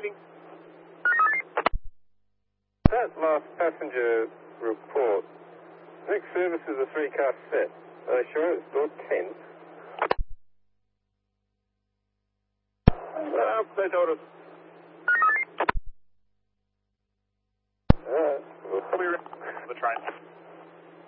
landing. That last passenger report. Next service is a 3-car set. Are they sure it's door 10? They told us. Alright. We'll be around the train.